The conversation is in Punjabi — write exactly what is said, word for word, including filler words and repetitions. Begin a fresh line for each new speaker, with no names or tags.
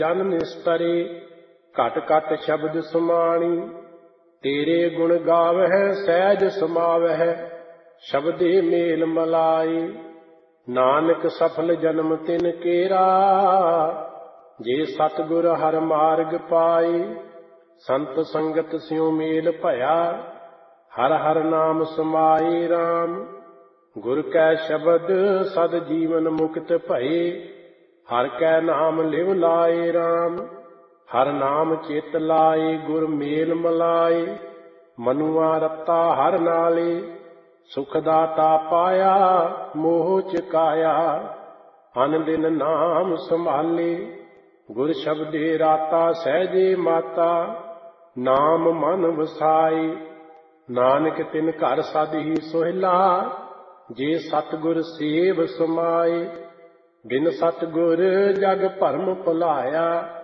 ਜਨ ਨਿਸਤਰੇ ਘਟ ਘਟ ਸ਼ਬਦ ਸੁਮਾਣੀ। ਤੇਰੇ ਗੁਣ ਗਾਵਹਿ ਸਹਿਜ ਸਮਾਵਹਿ ਸ਼ਬਦੇ ਮੇਲ ਮਲਾਈ। ਨਾਨਕ ਸਫਲ ਜਨਮ ਤਿਨ ਕੇਰਾ ਜੇ ਸਤਿਗੁਰ ਹਰ ਮਾਰਗ ਪਾਈ। ਸੰਤ ਸੰਗਤ ਸਿਉ ਮੇਲ ਭਇਆ ਹਰ ਹਰ ਨਾਮ ਸਮਾਈ ਰਾਮ। ਗੁਰ ਕੈ ਸ਼ਬਦ ਸਦ ਜੀਵਨ ਮੁਕਤ ਭਏ ਹਰ ਕੈ ਨਾਮ ਲਿਵ ਲਾਏ ਰਾਮ। ਹਰ ਨਾਮ ਚਿਤ ਲਾਏ ਗੁਰ ਮੇਲ ਮਲਾਏ ਮਨੁਆ ਰਤਾ ਹਰ ਨਾਲੇ। ਸੁਖ ਦਾਤਾ ਪਾਇਆ ਮੋਹ ਚੁਕਾਇਆ ਅਨ ਦਿਨ ਨਾਮ ਸੰਭਾਲੇ। ਗੁਰ ਸ਼ਬਦੇ ਰਾਤਾ ਸਹਿਜੇ ਮਾਤਾ ਨਾਮ ਮਨ ਵਸਾਈ। ਨਾਨਕ ਤਿਨ ਘਰ ਸਦ ਹੀ ਸੋਹਿਲਾ ਜੇ ਸਤਿਗੁਰ ਸੇਵ ਸਮਾਏ। ਬਿਨ ਸਤਿਗੁਰ ਜਗ ਭਰਮ ਭੁਲਾਇਆ